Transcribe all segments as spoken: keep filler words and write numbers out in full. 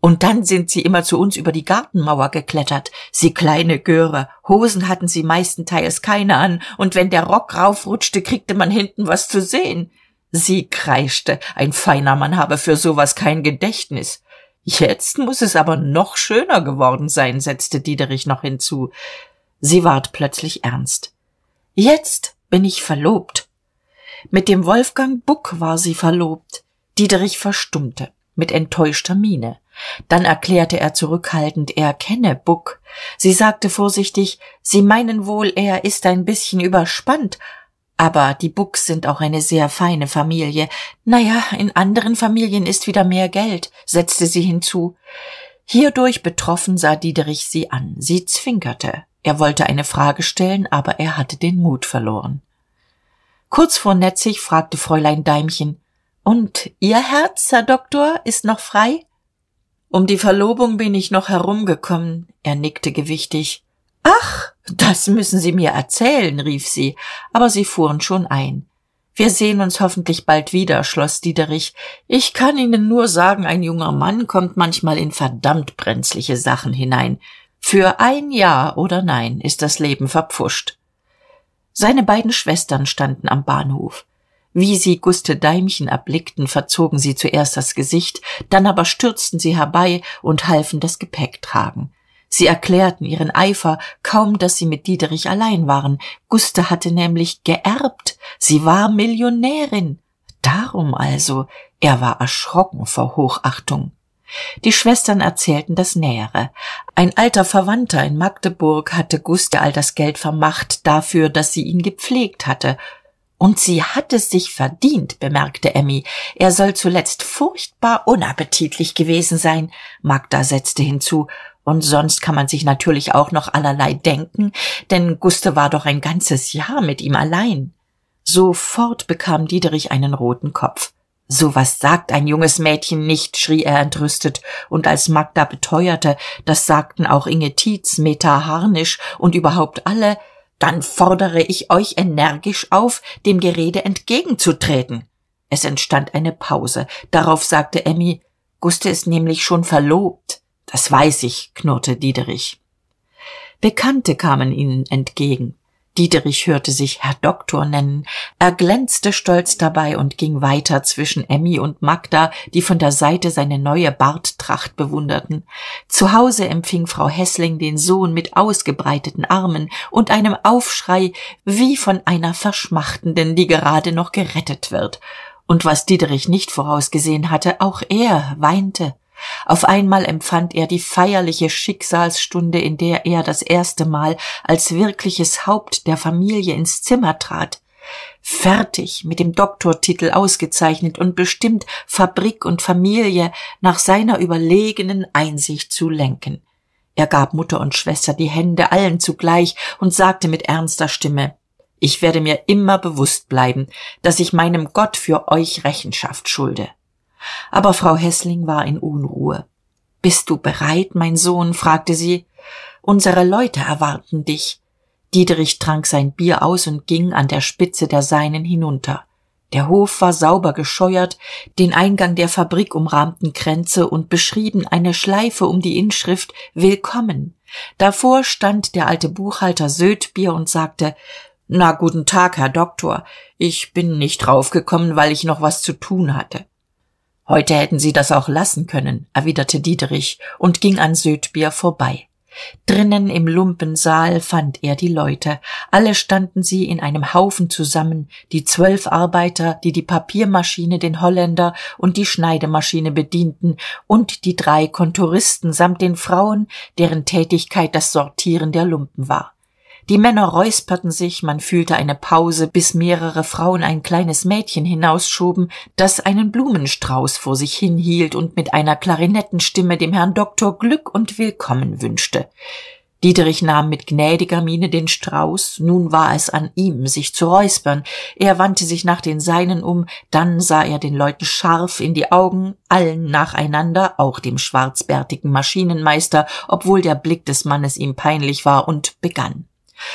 Und dann sind sie immer zu uns über die Gartenmauer geklettert. Sie kleine Göre, Hosen hatten sie meistenteils keine an, und wenn der Rock raufrutschte, kriegte man hinten was zu sehen. Sie kreischte, ein feiner Mann habe für sowas kein Gedächtnis. Jetzt muss es aber noch schöner geworden sein, setzte Diederich noch hinzu. Sie ward plötzlich ernst. Jetzt bin ich verlobt. Mit dem Wolfgang Buck war sie verlobt. Diederich verstummte, mit enttäuschter Miene. Dann erklärte er zurückhaltend, er kenne Buck. Sie sagte vorsichtig, Sie meinen wohl, er ist ein bisschen überspannt. Aber die Bucks sind auch eine sehr feine Familie. Naja, in anderen Familien ist wieder mehr Geld, setzte sie hinzu. Hierdurch betroffen sah Diederich sie an. Sie zwinkerte. Er wollte eine Frage stellen, aber er hatte den Mut verloren. Kurz vor Netzig fragte Fräulein Deimchen, »Und Ihr Herz, Herr Doktor, ist noch frei?« »Um die Verlobung bin ich noch herumgekommen«, er nickte gewichtig. »Ach, das müssen Sie mir erzählen«, rief sie, aber sie fuhren schon ein. »Wir sehen uns hoffentlich bald wieder«, schloss Diederich. »Ich kann Ihnen nur sagen, ein junger Mann kommt manchmal in verdammt brenzliche Sachen hinein. Für ein Ja oder Nein ist das Leben verpfuscht.« Seine beiden Schwestern standen am Bahnhof. Wie sie Guste Deimchen erblickten, verzogen sie zuerst das Gesicht, dann aber stürzten sie herbei und halfen das Gepäck tragen. Sie erklärten ihren Eifer, kaum dass sie mit Diederich allein waren. Guste hatte nämlich geerbt, sie war Millionärin. Darum also, er war erschrocken vor Hochachtung. Die Schwestern erzählten das Nähere. Ein alter Verwandter in Magdeburg hatte Guste all das Geld vermacht dafür, dass sie ihn gepflegt hatte. »Und sie hat es sich verdient«, bemerkte Emmy. »Er soll zuletzt furchtbar unappetitlich gewesen sein«, Magda setzte hinzu. »Und sonst kann man sich natürlich auch noch allerlei denken, denn Guste war doch ein ganzes Jahr mit ihm allein.« Sofort bekam Diederich einen roten Kopf. »So was sagt ein junges Mädchen nicht«, schrie er entrüstet, und als Magda beteuerte, das sagten auch Inge Tietz, Meta Harnisch und überhaupt alle, »dann fordere ich euch energisch auf, dem Gerede entgegenzutreten.« Es entstand eine Pause. Darauf sagte Emmy, »Guste ist nämlich schon verlobt.« »Das weiß ich«, knurrte Diederich. Bekannte kamen ihnen entgegen. Diederich hörte sich Herr Doktor nennen. Er glänzte stolz dabei und ging weiter zwischen Emmy und Magda, die von der Seite seine neue Barttracht bewunderten. Zu Hause empfing Frau Hässling den Sohn mit ausgebreiteten Armen und einem Aufschrei wie von einer Verschmachtenden, die gerade noch gerettet wird. Und was Diederich nicht vorausgesehen hatte, auch er weinte. Auf einmal empfand er die feierliche Schicksalsstunde, in der er das erste Mal als wirkliches Haupt der Familie ins Zimmer trat. Fertig, mit dem Doktortitel ausgezeichnet und bestimmt, Fabrik und Familie nach seiner überlegenen Einsicht zu lenken. Er gab Mutter und Schwester die Hände, allen zugleich, und sagte mit ernster Stimme, »Ich werde mir immer bewusst bleiben, dass ich meinem Gott für euch Rechenschaft schulde.« Aber Frau Hässling war in Unruhe. »Bist du bereit, mein Sohn?« fragte sie. »Unsere Leute erwarten dich.« Diederich trank sein Bier aus und ging an der Spitze der Seinen hinunter. Der Hof war sauber gescheuert, den Eingang der Fabrik umrahmten Kränze und beschrieben eine Schleife um die Inschrift »Willkommen«. Davor stand der alte Buchhalter Södbier und sagte, »Na, guten Tag, Herr Doktor. Ich bin nicht draufgekommen, weil ich noch was zu tun hatte.« »Heute hätten Sie das auch lassen können«, erwiderte Diederich und ging an Södbier vorbei. Drinnen im Lumpensaal fand er die Leute. Alle standen sie in einem Haufen zusammen, die zwölf Arbeiter, die die Papiermaschine, den Holländer und die Schneidemaschine bedienten, und die drei Kontoristen samt den Frauen, deren Tätigkeit das Sortieren der Lumpen war. Die Männer räusperten sich, man fühlte eine Pause, bis mehrere Frauen ein kleines Mädchen hinausschoben, das einen Blumenstrauß vor sich hinhielt und mit einer Klarinettenstimme dem Herrn Doktor Glück und Willkommen wünschte. Diederich nahm mit gnädiger Miene den Strauß, nun war es an ihm, sich zu räuspern. Er wandte sich nach den Seinen um, dann sah er den Leuten scharf in die Augen, allen nacheinander, auch dem schwarzbärtigen Maschinenmeister, obwohl der Blick des Mannes ihm peinlich war, und begann.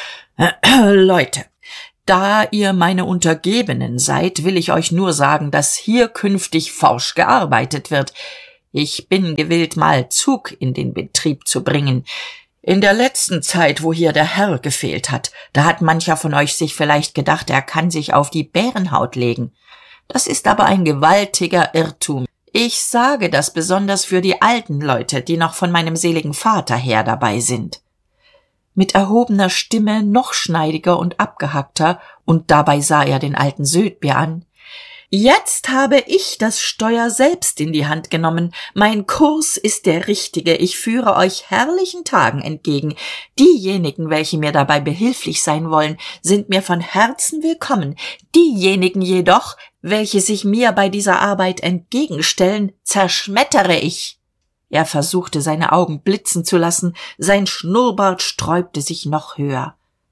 »Leute, da ihr meine Untergebenen seid, will ich euch nur sagen, dass hier künftig forsch gearbeitet wird. Ich bin gewillt, mal Zug in den Betrieb zu bringen. In der letzten Zeit, wo hier der Herr gefehlt hat, da hat mancher von euch sich vielleicht gedacht, er kann sich auf die Bärenhaut legen. Das ist aber ein gewaltiger Irrtum. Ich sage das besonders für die alten Leute, die noch von meinem seligen Vater her dabei sind. Mit erhobener Stimme, noch schneidiger und abgehackter, und dabei sah er den alten Södbjer an. Jetzt habe ich das Steuer selbst in die Hand genommen. Mein Kurs ist der richtige. Ich führe euch herrlichen Tagen entgegen. Diejenigen, welche mir dabei behilflich sein wollen, sind mir von Herzen willkommen. Diejenigen jedoch, welche sich mir bei dieser Arbeit entgegenstellen, zerschmettere ich. Er versuchte, seine Augen blitzen zu lassen. Sein Schnurrbart sträubte sich noch höher.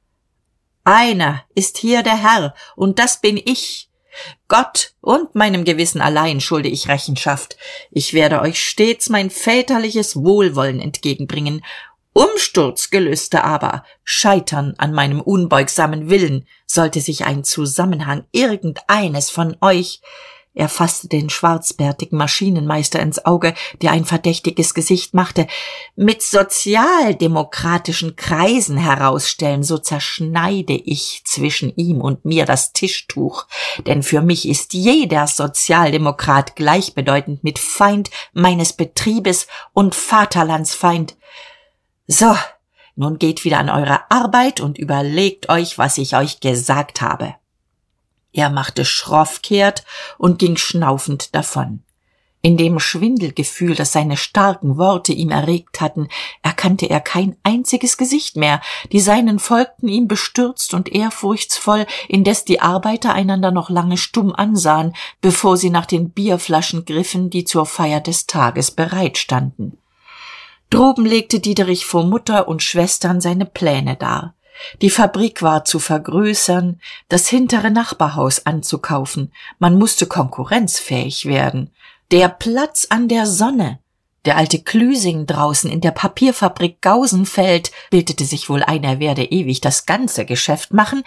Einer ist hier der Herr, und das bin ich. Gott und meinem Gewissen allein schulde ich Rechenschaft. Ich werde euch stets mein väterliches Wohlwollen entgegenbringen. Umsturzgelüste aber, Scheitern an meinem unbeugsamen Willen, sollte sich ein Zusammenhang irgendeines von euch, er fasste den schwarzbärtigen Maschinenmeister ins Auge, der ein verdächtiges Gesicht machte, mit sozialdemokratischen Kreisen herausstellen, so zerschneide ich zwischen ihm und mir das Tischtuch, denn für mich ist jeder Sozialdemokrat gleichbedeutend mit Feind meines Betriebes und Vaterlandsfeind. So, nun geht wieder an eure Arbeit und überlegt euch, was ich euch gesagt habe. Er machte schroff kehrt und ging schnaufend davon. In dem Schwindelgefühl, das seine starken Worte ihm erregt hatten, erkannte er kein einziges Gesicht mehr. Die Seinen folgten ihm bestürzt und ehrfurchtsvoll, indes die Arbeiter einander noch lange stumm ansahen, bevor sie nach den Bierflaschen griffen, die zur Feier des Tages bereitstanden. Droben legte Diederich vor Mutter und Schwestern seine Pläne dar. Die Fabrik war zu vergrößern, das hintere Nachbarhaus anzukaufen, man musste konkurrenzfähig werden. Der Platz an der Sonne, der alte Klüsing draußen in der Papierfabrik Gausenfeld, bildete sich wohl ein, er werde ewig das ganze Geschäft machen.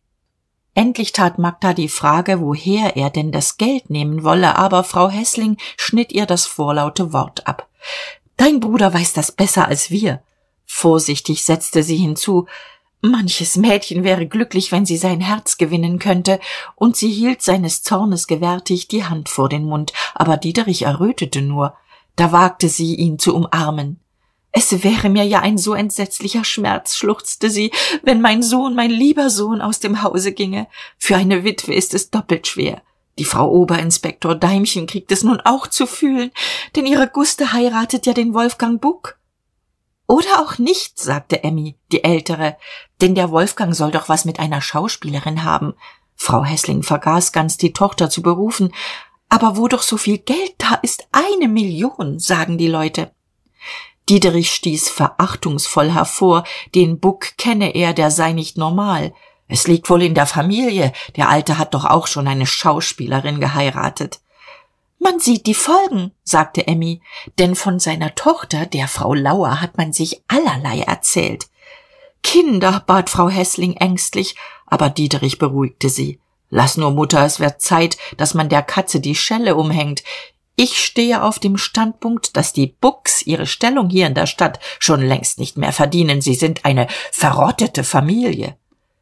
Endlich tat Magda die Frage, woher er denn das Geld nehmen wolle, aber Frau Hässling schnitt ihr das vorlaute Wort ab. »Dein Bruder weiß das besser als wir.« Vorsichtig setzte sie hinzu, »Manches Mädchen wäre glücklich, wenn sie sein Herz gewinnen könnte«, und sie hielt seines Zornes gewärtig die Hand vor den Mund, aber Diederich errötete nur. Da wagte sie, ihn zu umarmen. »Es wäre mir ja ein so entsetzlicher Schmerz«, schluchzte sie, »wenn mein Sohn, mein lieber Sohn, aus dem Hause ginge. Für eine Witwe ist es doppelt schwer. Die Frau Oberinspektor Deimchen kriegt es nun auch zu fühlen, denn ihre Guste heiratet ja den Wolfgang Buck.« »Oder auch nicht«, sagte Emmy, die Ältere, »denn der Wolfgang soll doch was mit einer Schauspielerin haben.« Frau Hässling vergaß ganz, die Tochter zu berufen. »Aber wo doch so viel Geld da ist, eine Million«, sagen die Leute. Diederich stieß verachtungsvoll hervor, den Buck kenne er, der sei nicht normal. Es liegt wohl in der Familie, der Alte hat doch auch schon eine Schauspielerin geheiratet. »Man sieht die Folgen«, sagte Emmy, »denn von seiner Tochter, der Frau Lauer, hat man sich allerlei erzählt.« »Kinder«, bat Frau Hässling ängstlich, aber Diederich beruhigte sie. »Lass nur, Mutter, es wird Zeit, dass man der Katze die Schelle umhängt. Ich stehe auf dem Standpunkt, dass die Bucks ihre Stellung hier in der Stadt schon längst nicht mehr verdienen. Sie sind eine verrottete Familie.«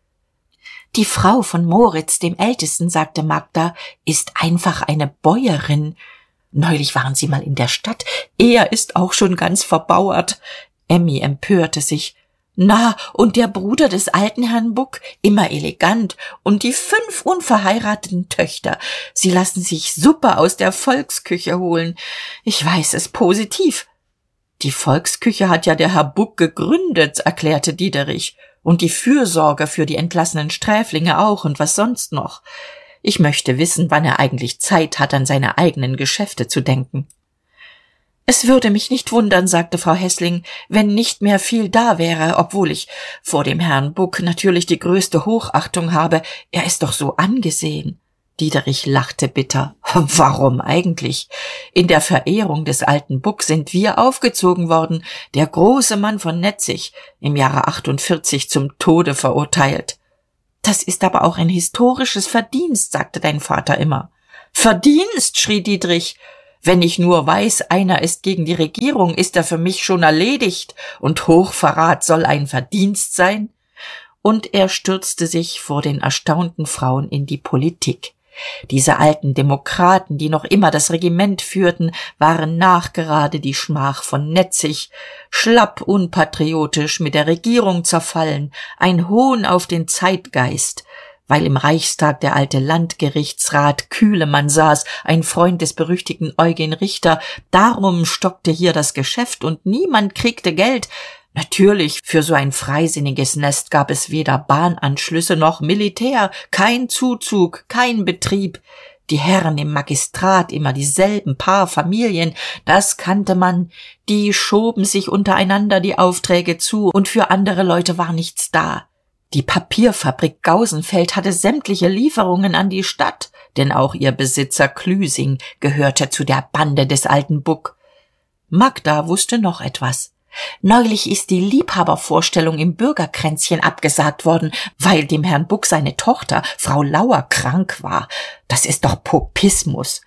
»Die Frau von Moritz, dem Ältesten«, sagte Magda, »ist einfach eine Bäuerin. Neulich waren sie mal in der Stadt. Er ist auch schon ganz verbauert.« Emmy empörte sich. »Na, und der Bruder des alten Herrn Buck, immer elegant, und die fünf unverheirateten Töchter. Sie lassen sich Suppe aus der Volksküche holen. Ich weiß es positiv.« »Die Volksküche hat ja der Herr Buck gegründet«, erklärte Diederich. »Und die Fürsorge für die entlassenen Sträflinge auch und was sonst noch. Ich möchte wissen, wann er eigentlich Zeit hat, an seine eigenen Geschäfte zu denken.« »Es würde mich nicht wundern«, sagte Frau Hässling, »wenn nicht mehr viel da wäre, obwohl ich vor dem Herrn Buck natürlich die größte Hochachtung habe. Er ist doch so angesehen.« Diederich lachte bitter. »Warum eigentlich? In der Verehrung des alten Buck sind wir aufgezogen worden, der große Mann von Netzig, im Jahre achtundvierzig zum Tode verurteilt.« »Das ist aber auch ein historisches Verdienst«, sagte dein Vater immer. »Verdienst«, schrie Diederich. Wenn ich nur weiß, einer ist gegen die Regierung, ist er für mich schon erledigt, und Hochverrat soll ein Verdienst sein? Und er stürzte sich vor den erstaunten Frauen in die Politik. Diese alten Demokraten, die noch immer das Regiment führten, waren nachgerade die Schmach von Netzig, schlapp unpatriotisch, mit der Regierung zerfallen, ein Hohn auf den Zeitgeist. Weil im Reichstag der alte Landgerichtsrat Kühlemann saß, ein Freund des berüchtigten Eugen Richter, darum stockte hier das Geschäft und niemand kriegte Geld. Natürlich, für so ein freisinniges Nest gab es weder Bahnanschlüsse noch Militär, kein Zuzug, kein Betrieb. Die Herren im Magistrat, immer dieselben Paar Familien, das kannte man, die schoben sich untereinander die Aufträge zu, und für andere Leute war nichts da. Die Papierfabrik Gausenfeld hatte sämtliche Lieferungen an die Stadt, denn auch ihr Besitzer Klüsing gehörte zu der Bande des alten Buck. Magda wusste noch etwas. Neulich ist die Liebhabervorstellung im Bürgerkränzchen abgesagt worden, weil dem Herrn Buck seine Tochter, Frau Lauer, krank war. Das ist doch Popismus.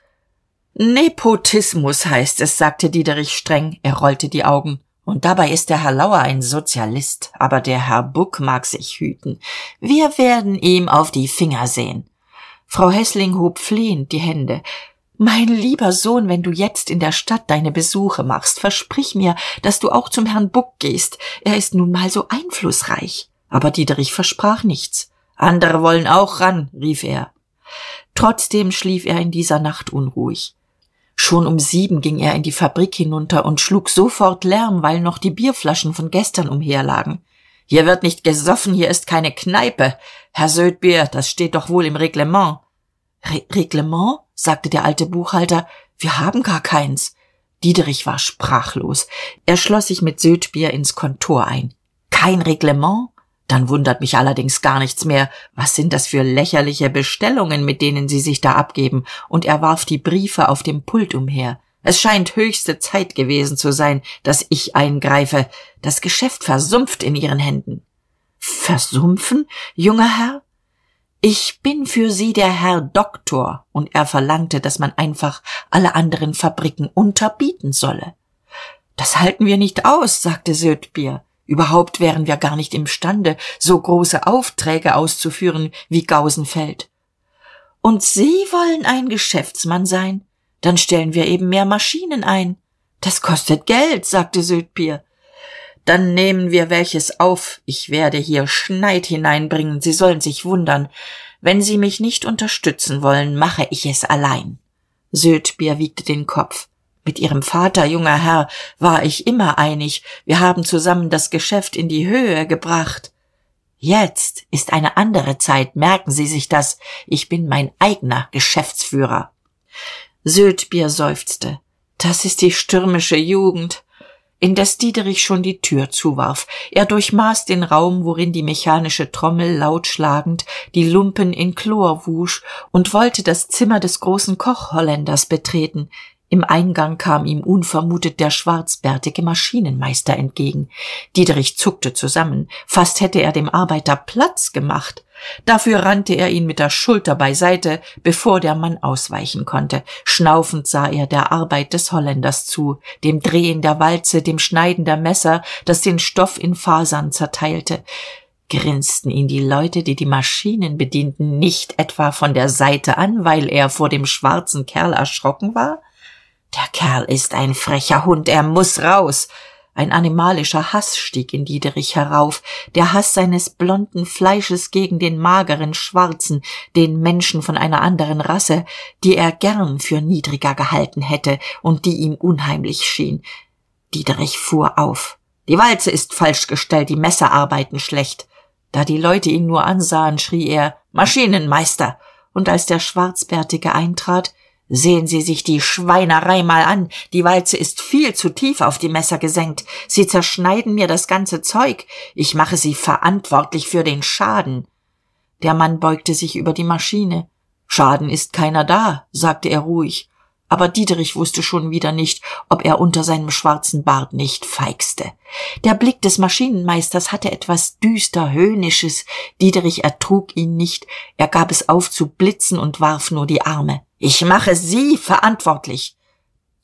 Nepotismus heißt es, sagte Diederich streng. Er rollte die Augen. Und dabei ist der Herr Lauer ein Sozialist, aber der Herr Buck mag sich hüten. Wir werden ihm auf die Finger sehen. Frau Hässling hob flehend die Hände. Mein lieber Sohn, wenn du jetzt in der Stadt deine Besuche machst, versprich mir, dass du auch zum Herrn Buck gehst. Er ist nun mal so einflussreich. Aber Diederich versprach nichts. Andere wollen auch ran, rief er. Trotzdem schlief er in dieser Nacht unruhig. Schon um sieben ging er in die Fabrik hinunter und schlug sofort Lärm, weil noch die Bierflaschen von gestern umherlagen. Hier wird nicht gesoffen, hier ist keine Kneipe. Herr Södbier, das steht doch wohl im Reglement. Re- Reglement? Sagte der alte Buchhalter. Wir haben gar keins. Diederich war sprachlos. Er schloss sich mit Södbier ins Kontor ein. Kein Reglement? Dann wundert mich allerdings gar nichts mehr. Was sind das für lächerliche Bestellungen, mit denen Sie sich da abgeben? Und er warf die Briefe auf dem Pult umher. Es scheint höchste Zeit gewesen zu sein, dass ich eingreife. Das Geschäft versumpft in Ihren Händen. Versumpfen, junger Herr? Ich bin für Sie der Herr Doktor, und er verlangte, dass man einfach alle anderen Fabriken unterbieten solle. Das halten wir nicht aus, sagte Södbier. Überhaupt wären wir gar nicht imstande, so große Aufträge auszuführen wie Gausenfeld. Und Sie wollen ein Geschäftsmann sein? Dann stellen wir eben mehr Maschinen ein. Das kostet Geld, sagte Södbier. Dann nehmen wir welches auf. Ich werde hier Schneid hineinbringen. Sie sollen sich wundern. Wenn Sie mich nicht unterstützen wollen, mache ich es allein. Södbier wiegte den Kopf. Mit Ihrem Vater, junger Herr, war ich immer einig. Wir haben zusammen das Geschäft in die Höhe gebracht. Jetzt ist eine andere Zeit, merken Sie sich das. Ich bin mein eigener Geschäftsführer. Södbier seufzte. Das ist die stürmische Jugend. Indes Diederich schon die Tür zuwarf. Er durchmaß den Raum, worin die mechanische Trommel laut schlagend die Lumpen in Chlor wusch, und wollte das Zimmer des großen Kochholländers betreten. Im Eingang kam ihm unvermutet der schwarzbärtige Maschinenmeister entgegen. Diederich zuckte zusammen. Fast hätte er dem Arbeiter Platz gemacht. Dafür rannte er ihn mit der Schulter beiseite, bevor der Mann ausweichen konnte. Schnaufend sah er der Arbeit des Holländers zu, dem Drehen der Walze, dem Schneiden der Messer, das den Stoff in Fasern zerteilte. Grinsten ihn die Leute, die die Maschinen bedienten, nicht etwa von der Seite an, weil er vor dem schwarzen Kerl erschrocken war? Der Kerl ist ein frecher Hund, er muss raus. Ein animalischer Hass stieg in Diederich herauf, der Hass seines blonden Fleisches gegen den mageren Schwarzen, den Menschen von einer anderen Rasse, die er gern für niedriger gehalten hätte und die ihm unheimlich schien. Diederich fuhr auf. Die Walze ist falsch gestellt, die Messer arbeiten schlecht. Da die Leute ihn nur ansahen, schrie er, Maschinenmeister! Und als der Schwarzbärtige eintrat, sehen Sie sich die Schweinerei mal an. Die Walze ist viel zu tief auf die Messer gesenkt. Sie zerschneiden mir das ganze Zeug. Ich mache Sie verantwortlich für den Schaden. Der Mann beugte sich über die Maschine. Schaden ist keiner da, sagte er ruhig. Aber Diederich wusste schon wieder nicht, ob er unter seinem schwarzen Bart nicht feixte. Der Blick des Maschinenmeisters hatte etwas düster Höhnisches. Diederich ertrug ihn nicht. Er gab es auf zu blitzen und warf nur die Arme. Ich mache Sie verantwortlich.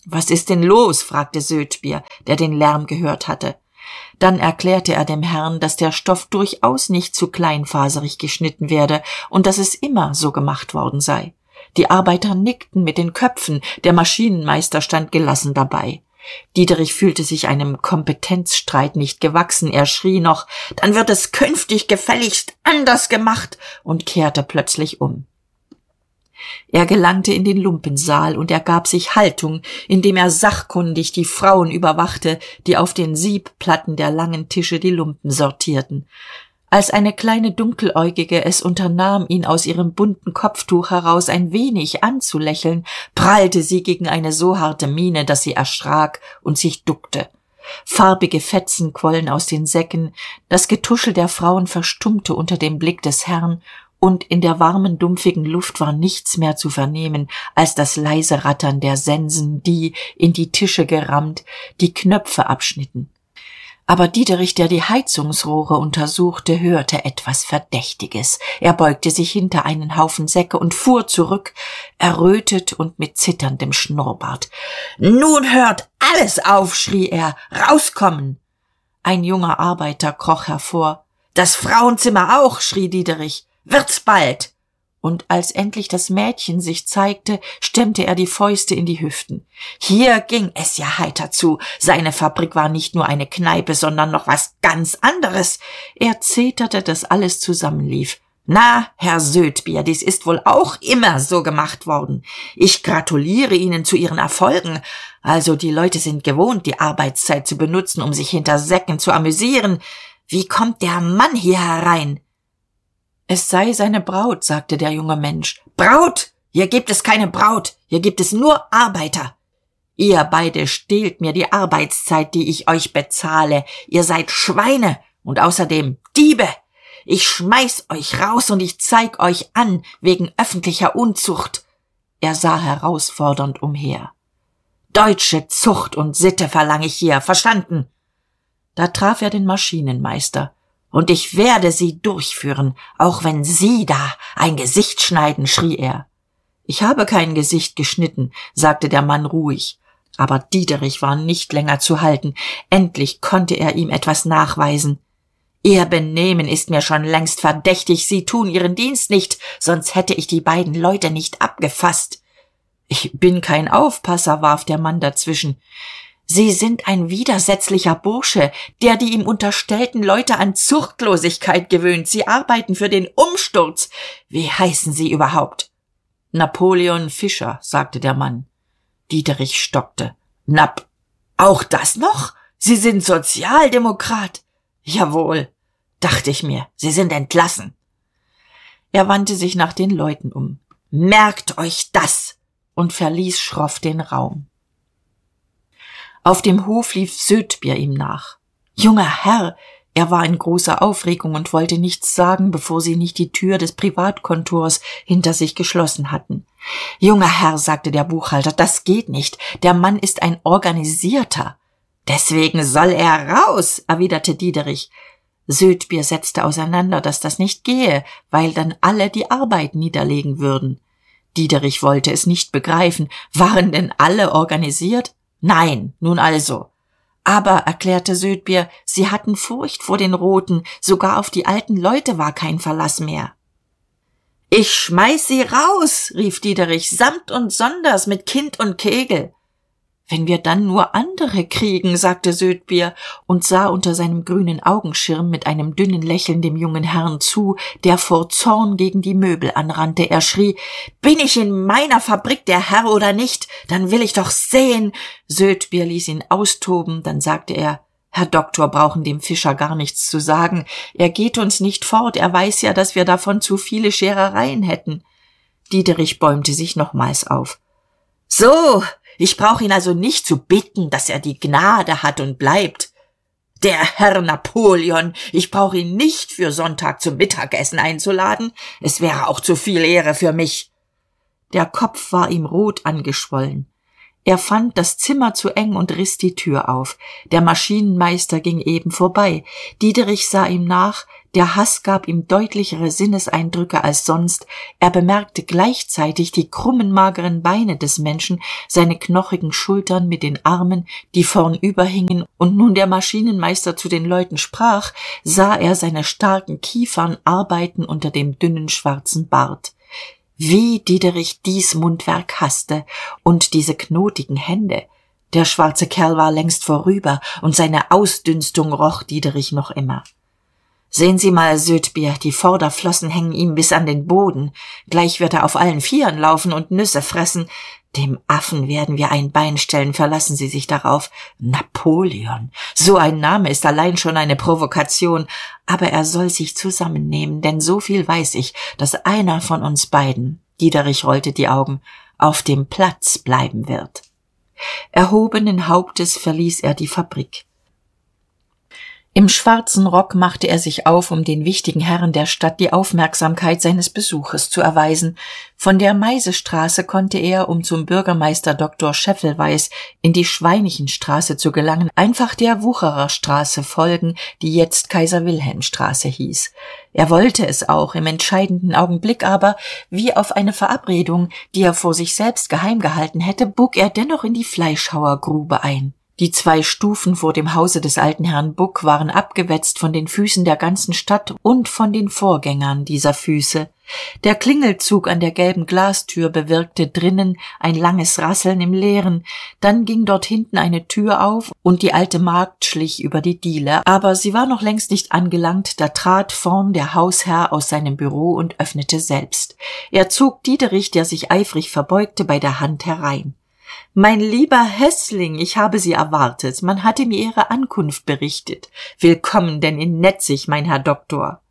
»Was ist denn los?« fragte Sötebier, der den Lärm gehört hatte. Dann erklärte er dem Herrn, dass der Stoff durchaus nicht zu kleinfaserig geschnitten werde und dass es immer so gemacht worden sei. Die Arbeiter nickten mit den Köpfen, der Maschinenmeister stand gelassen dabei. Diederich fühlte sich einem Kompetenzstreit nicht gewachsen, er schrie noch, »Dann wird es künftig gefälligst anders gemacht«, und kehrte plötzlich um. Er gelangte in den Lumpensaal und ergab sich Haltung, indem er sachkundig die Frauen überwachte, die auf den Siebplatten der langen Tische die Lumpen sortierten. Als eine kleine Dunkeläugige es unternahm, ihn aus ihrem bunten Kopftuch heraus ein wenig anzulächeln, prallte sie gegen eine so harte Miene, dass sie erschrak und sich duckte. Farbige Fetzen quollen aus den Säcken, das Getuschel der Frauen verstummte unter dem Blick des Herrn, und in der warmen, dumpfigen Luft war nichts mehr zu vernehmen als das leise Rattern der Sensen, die, in die Tische gerammt, die Knöpfe abschnitten. Aber Diederich, der die Heizungsrohre untersuchte, hörte etwas Verdächtiges. Er beugte sich hinter einen Haufen Säcke und fuhr zurück, errötet und mit zitterndem Schnurrbart. »Nun hört alles auf«, schrie er, »rauskommen!« Ein junger Arbeiter kroch hervor. »Das Frauenzimmer auch«, schrie Diederich. »Wird's bald!« Und als endlich das Mädchen sich zeigte, stemmte er die Fäuste in die Hüften. Hier ging es ja heiter zu. Seine Fabrik war nicht nur eine Kneipe, sondern noch was ganz anderes. Er zeterte, dass alles zusammenlief. »Na, Herr Sötebier, dies ist wohl auch immer so gemacht worden. Ich gratuliere Ihnen zu Ihren Erfolgen. Also die Leute sind gewohnt, die Arbeitszeit zu benutzen, um sich hinter Säcken zu amüsieren. Wie kommt der Mann hier herein?« »Es sei seine Braut«, sagte der junge Mensch. »Braut? Hier gibt es keine Braut, hier gibt es nur Arbeiter. Ihr beide stehlt mir die Arbeitszeit, die ich euch bezahle. Ihr seid Schweine und außerdem Diebe. Ich schmeiß euch raus und ich zeig euch an, wegen öffentlicher Unzucht.« Er sah herausfordernd umher. »Deutsche Zucht und Sitte verlange ich hier, verstanden?« Da traf er den Maschinenmeister. »Und ich werde sie durchführen, auch wenn Sie da ein Gesicht schneiden«, schrie er. »Ich habe kein Gesicht geschnitten«, sagte der Mann ruhig. Aber Diederich war nicht länger zu halten. Endlich konnte er ihm etwas nachweisen. »Ihr Benehmen ist mir schon längst verdächtig. Sie tun Ihren Dienst nicht, sonst hätte ich die beiden Leute nicht abgefasst.« »Ich bin kein Aufpasser«, warf der Mann dazwischen. »Sie sind ein widersetzlicher Bursche, der die ihm unterstellten Leute an Zuchtlosigkeit gewöhnt. Sie arbeiten für den Umsturz. Wie heißen Sie überhaupt?« »Napoleon Fischer«, sagte der Mann. Diederich stockte. »Nap, auch das noch? Sie sind Sozialdemokrat?« »Jawohl«, dachte ich mir, Sie sind entlassen.« Er wandte sich nach den Leuten um. »Merkt euch das!« und verließ schroff den Raum. Auf dem Hof lief Sötebier ihm nach. »Junger Herr«, er war in großer Aufregung und wollte nichts sagen, bevor sie nicht die Tür des Privatkontors hinter sich geschlossen hatten. »Junger Herr«, sagte der Buchhalter, »das geht nicht. Der Mann ist ein Organisierter.« »Deswegen soll er raus«, erwiderte Diederich. Sötebier setzte auseinander, dass das nicht gehe, weil dann alle die Arbeit niederlegen würden. Diederich wollte es nicht begreifen. Waren denn alle organisiert? »Nein, nun also.« »Aber«, erklärte Sötebier, »Sie hatten Furcht vor den Roten, sogar auf die alten Leute war kein Verlass mehr.« »Ich schmeiß sie raus«, rief Diederich, »samt und sonders mit Kind und Kegel.« »Wenn wir dann nur andere kriegen«, sagte Sötebier und sah unter seinem grünen Augenschirm mit einem dünnen Lächeln dem jungen Herrn zu, der vor Zorn gegen die Möbel anrannte. Er schrie, »Bin ich in meiner Fabrik der Herr oder nicht? Dann will ich doch sehen!« Sötebier ließ ihn austoben, dann sagte er, »Herr Doktor brauchen dem Fischer gar nichts zu sagen. Er geht uns nicht fort, er weiß ja, dass wir davon zu viele Scherereien hätten.« Diederich bäumte sich nochmals auf. »So, ich brauche ihn also nicht zu bitten, dass er die Gnade hat und bleibt. Der Herr Napoleon, ich brauche ihn nicht für Sonntag zum Mittagessen einzuladen. Es wäre auch zu viel Ehre für mich.« Der Kopf war ihm rot angeschwollen. Er fand das Zimmer zu eng und riss die Tür auf. Der Maschinenmeister ging eben vorbei. Diederich sah ihm nach. Der Hass gab ihm deutlichere Sinneseindrücke als sonst. Er bemerkte gleichzeitig die krummen, mageren Beine des Menschen, seine knochigen Schultern mit den Armen, die vornüber hingen, und nun der Maschinenmeister zu den Leuten sprach, sah er seine starken Kiefern arbeiten unter dem dünnen schwarzen Bart. Wie Diederich dies Mundwerk hasste und diese knotigen Hände. Der schwarze Kerl war längst vorüber, und seine Ausdünstung roch Diederich noch immer. »Sehen Sie mal, Södbier, die Vorderflossen hängen ihm bis an den Boden. Gleich wird er auf allen Vieren laufen und Nüsse fressen. Dem Affen werden wir ein Bein stellen, verlassen Sie sich darauf. Napoleon, so ein Name ist allein schon eine Provokation. Aber er soll sich zusammennehmen, denn so viel weiß ich, dass einer von uns beiden«, Diederich rollte die Augen, »auf dem Platz bleiben wird.« Erhobenen Hauptes verließ er die Fabrik. Im schwarzen Rock machte er sich auf, um den wichtigen Herren der Stadt die Aufmerksamkeit seines Besuches zu erweisen. Von der Meisestraße konnte er, um zum Bürgermeister Doktor Scheffelweis in die Schweinichenstraße zu gelangen, einfach der Wuchererstraße folgen, die jetzt Kaiser-Wilhelm-Straße hieß. Er wollte es auch, im entscheidenden Augenblick aber, wie auf eine Verabredung, die er vor sich selbst geheim gehalten hätte, bog er dennoch in die Fleischhauergrube ein. Die zwei Stufen vor dem Hause des alten Herrn Buck waren abgewetzt von den Füßen der ganzen Stadt und von den Vorgängern dieser Füße. Der Klingelzug an der gelben Glastür bewirkte drinnen ein langes Rasseln im Leeren, dann ging dort hinten eine Tür auf und die alte Magd schlich über die Diele, aber sie war noch längst nicht angelangt, da trat vorn der Hausherr aus seinem Büro und öffnete selbst. Er zog Diederich, der sich eifrig verbeugte, bei der Hand herein. »Mein lieber Hässling, ich habe Sie erwartet. Man hatte mir Ihre Ankunft berichtet. Willkommen denn in Netzig, mein Herr Doktor.«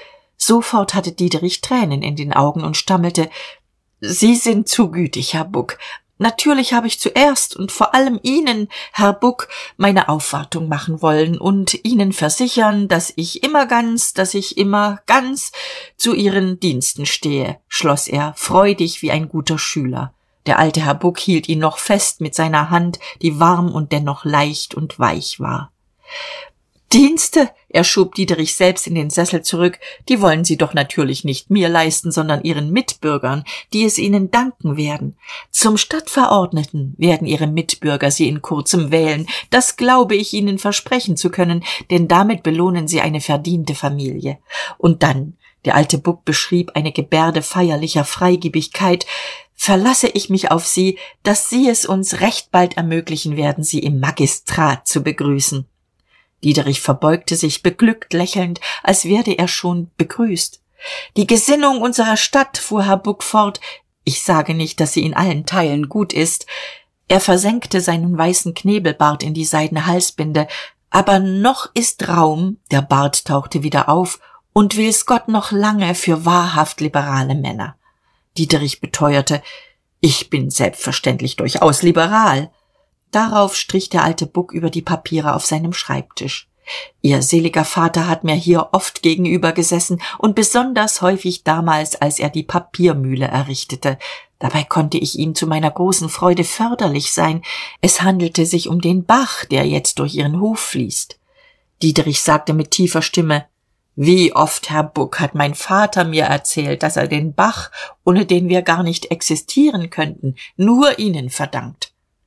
Sofort hatte Diederich Tränen in den Augen und stammelte, »Sie sind zu gütig, Herr Buck. Natürlich habe ich zuerst und vor allem Ihnen, Herr Buck, meine Aufwartung machen wollen und Ihnen versichern, dass ich immer ganz, dass ich immer ganz zu Ihren Diensten stehe«, schloss er, freudig wie ein guter Schüler. Der alte Herr Buck hielt ihn noch fest mit seiner Hand, die warm und dennoch leicht und weich war. »Dienste«, er schob Diederich selbst in den Sessel zurück, »die wollen Sie doch natürlich nicht mir leisten, sondern Ihren Mitbürgern, die es Ihnen danken werden. Zum Stadtverordneten werden Ihre Mitbürger Sie in kurzem wählen, das glaube ich Ihnen versprechen zu können, denn damit belohnen Sie eine verdiente Familie. Und dann«, der alte Buck beschrieb eine Gebärde feierlicher Freigebigkeit, »verlasse ich mich auf Sie, dass Sie es uns recht bald ermöglichen werden, Sie im Magistrat zu begrüßen.« Diederich verbeugte sich beglückt lächelnd, als werde er schon begrüßt. »Die Gesinnung unserer Stadt«, fuhr Herr Buck fort, »ich sage nicht, dass sie in allen Teilen gut ist.« Er versenkte seinen weißen Knebelbart in die seidene Halsbinde. »Aber noch ist Raum«, der Bart tauchte wieder auf, »und will's Gott noch lange für wahrhaft liberale Männer.« Diederich beteuerte, »Ich bin selbstverständlich durchaus liberal.« Darauf strich der alte Buck über die Papiere auf seinem Schreibtisch. »Ihr seliger Vater hat mir hier oft gegenüber gesessen und besonders häufig damals, als er die Papiermühle errichtete. Dabei konnte ich ihm zu meiner großen Freude förderlich sein. Es handelte sich um den Bach, der jetzt durch Ihren Hof fließt.« Diederich sagte mit tiefer Stimme, »Wie oft, Herr Buck, hat mein Vater mir erzählt, dass er den Bach, ohne den wir gar nicht existieren könnten, nur Ihnen verdankt.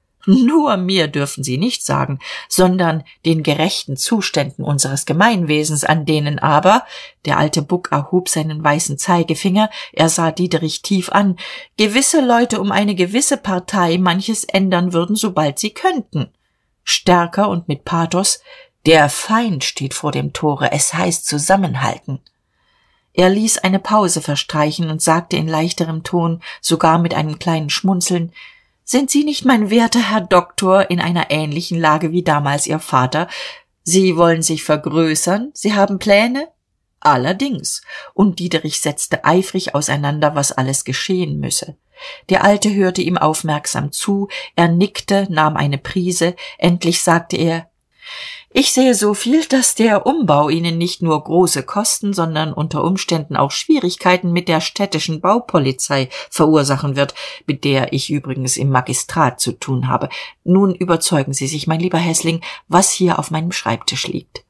Nur mir dürfen Sie nicht sagen, sondern den gerechten Zuständen unseres Gemeinwesens, an denen aber«, der alte Buck erhob seinen weißen Zeigefinger, er sah Diederich tief an, »gewisse Leute um eine gewisse Partei manches ändern würden, sobald sie könnten.« Stärker und mit Pathos, »Der Feind steht vor dem Tore, es heißt zusammenhalten.« Er ließ eine Pause verstreichen und sagte in leichterem Ton, sogar mit einem kleinen Schmunzeln, »Sind Sie nicht, mein werter Herr Doktor, in einer ähnlichen Lage wie damals Ihr Vater? Sie wollen sich vergrößern? Sie haben Pläne?« »Allerdings.« Und Diederich setzte eifrig auseinander, was alles geschehen müsse. Der Alte hörte ihm aufmerksam zu, er nickte, nahm eine Prise, endlich sagte er, Ich sehe so viel, dass der Umbau Ihnen nicht nur große Kosten, sondern unter Umständen auch Schwierigkeiten mit der städtischen Baupolizei verursachen wird, mit der ich übrigens im Magistrat zu tun habe. Nun überzeugen Sie sich, mein lieber Hässling, was hier auf meinem Schreibtisch liegt.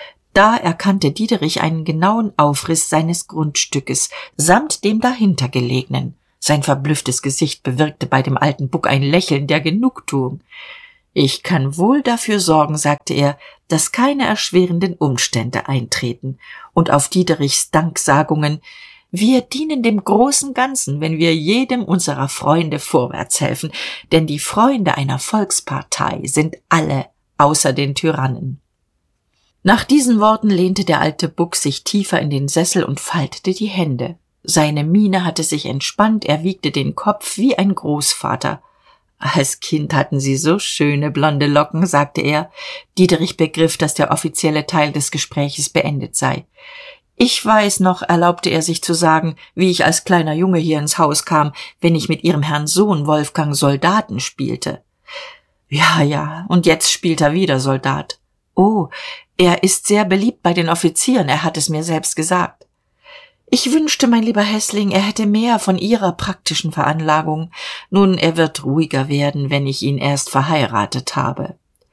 Da erkannte Diederich einen genauen Aufriss seines Grundstückes, samt dem dahinter gelegenen. Sein verblüfftes Gesicht bewirkte bei dem alten Buck ein Lächeln der Genugtuung. »Ich kann wohl dafür sorgen«, sagte er, »dass keine erschwerenden Umstände eintreten.« Und auf Diederichs Danksagungen: »Wir dienen dem großen Ganzen, wenn wir jedem unserer Freunde vorwärts helfen, denn die Freunde einer Volkspartei sind alle außer den Tyrannen.« Nach diesen Worten lehnte der alte Buck sich tiefer in den Sessel und faltete die Hände. Seine Miene hatte sich entspannt, er wiegte den Kopf wie ein Großvater. »Als Kind hatten Sie so schöne blonde Locken«, sagte er. Diederich begriff, dass der offizielle Teil des Gespräches beendet sei. »Ich weiß noch«, erlaubte er sich zu sagen, »wie ich als kleiner Junge hier ins Haus kam, wenn ich mit Ihrem Herrn Sohn Wolfgang Soldaten spielte.« »Ja, ja, und jetzt spielt er wieder Soldat.« »Oh, er ist sehr beliebt bei den Offizieren, er hat es mir selbst gesagt.« »Ich wünschte, mein lieber Hässling, er hätte mehr von Ihrer praktischen Veranlagung. Nun, er wird ruhiger werden, wenn ich ihn erst verheiratet habe.«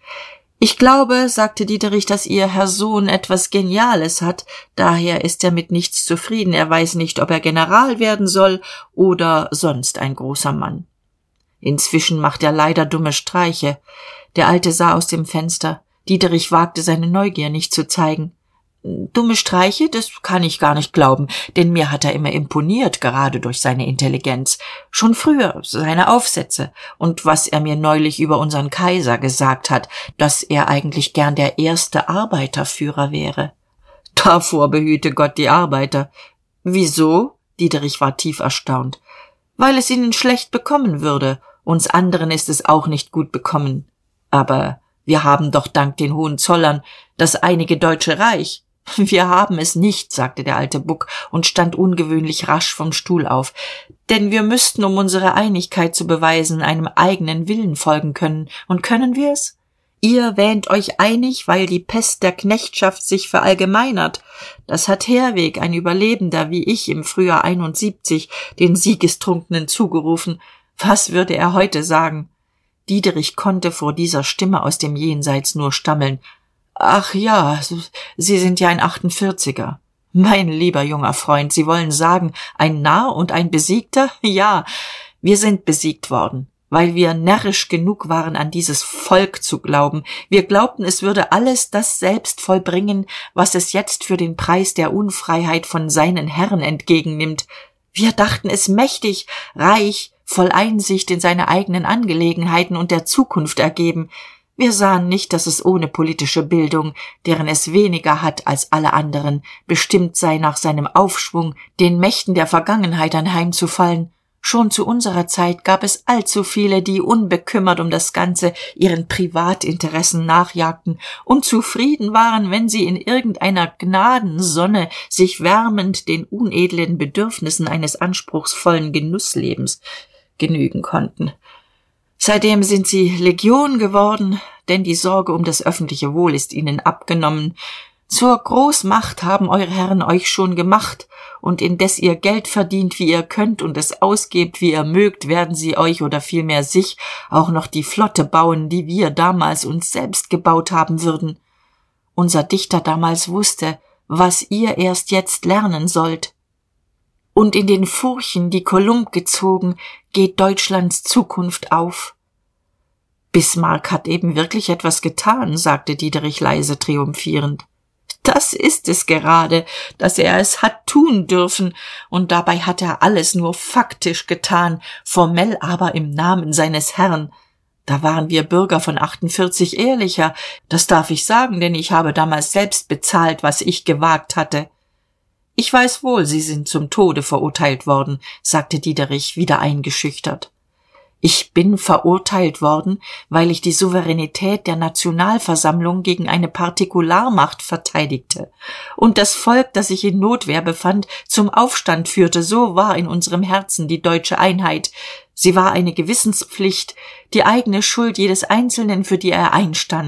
»Ich glaube«, sagte Diederich, »dass Ihr Herr Sohn etwas Geniales hat. Daher ist er mit nichts zufrieden. Er weiß nicht, ob er General werden soll oder sonst ein großer Mann. Inzwischen macht er leider dumme Streiche.« Der Alte sah aus dem Fenster. Diederich wagte seine Neugier nicht zu zeigen. »Dumme Streiche, das kann ich gar nicht glauben, denn mir hat er immer imponiert, gerade durch seine Intelligenz. Schon früher seine Aufsätze und was er mir neulich über unseren Kaiser gesagt hat, dass er eigentlich gern der erste Arbeiterführer wäre.« »Davor behüte Gott die Arbeiter.« »Wieso?« Diederich war tief erstaunt. »Weil es ihnen schlecht bekommen würde. Uns anderen ist es auch nicht gut bekommen. Aber wir haben doch dank den Hohenzollern das einige Deutsche Reich.« »Wir haben es nicht«, sagte der alte Buck und stand ungewöhnlich rasch vom Stuhl auf, »denn wir müssten, um unsere Einigkeit zu beweisen, einem eigenen Willen folgen können. Und können wir es? Ihr wähnt euch einig, weil die Pest der Knechtschaft sich verallgemeinert. Das hat Herweg, ein Überlebender wie ich, im Frühjahr einundsiebzig den Siegestrunkenen zugerufen. Was würde er heute sagen?« Diederich konnte vor dieser Stimme aus dem Jenseits nur stammeln. »Ach ja, Sie sind ja ein achtundvierziger. Mein lieber junger Freund, Sie wollen sagen, ein Narr und ein Besiegter? Ja, wir sind besiegt worden, weil wir närrisch genug waren, an dieses Volk zu glauben. Wir glaubten, es würde alles das selbst vollbringen, was es jetzt für den Preis der Unfreiheit von seinen Herren entgegennimmt. Wir dachten es mächtig, reich, voll Einsicht in seine eigenen Angelegenheiten und der Zukunft ergeben. Wir sahen nicht, dass es ohne politische Bildung, deren es weniger hat als alle anderen, bestimmt sei, nach seinem Aufschwung den Mächten der Vergangenheit anheimzufallen. Schon zu unserer Zeit gab es allzu viele, die unbekümmert um das Ganze ihren Privatinteressen nachjagten und zufrieden waren, wenn sie in irgendeiner Gnadensonne sich wärmend den unedlen Bedürfnissen eines anspruchsvollen Genusslebens genügen konnten. Seitdem sind sie Legion geworden, denn die Sorge um das öffentliche Wohl ist ihnen abgenommen. Zur Großmacht haben eure Herren euch schon gemacht, und indes ihr Geld verdient, wie ihr könnt, und es ausgebt, wie ihr mögt, werden sie euch oder vielmehr sich auch noch die Flotte bauen, die wir damals uns selbst gebaut haben würden. Unser Dichter damals wusste, was ihr erst jetzt lernen sollt. Und in den Furchen, die Kolumb gezogen, geht Deutschlands Zukunft auf.« »Bismarck hat eben wirklich etwas getan«, sagte Diederich leise triumphierend. »Das ist es gerade, dass er es hat tun dürfen, und dabei hat er alles nur faktisch getan, formell aber im Namen seines Herrn. Da waren wir Bürger von achtundvierzig ehrlicher, das darf ich sagen, denn ich habe damals selbst bezahlt, was ich gewagt hatte.« »Ich weiß wohl, Sie sind zum Tode verurteilt worden«, sagte Diederich, wieder eingeschüchtert. »Ich bin verurteilt worden, weil ich die Souveränität der Nationalversammlung gegen eine Partikularmacht verteidigte und das Volk, das sich in Notwehr befand, zum Aufstand führte. So war in unserem Herzen die deutsche Einheit. Sie war eine Gewissenspflicht, die eigene Schuld jedes Einzelnen, für die er einstand.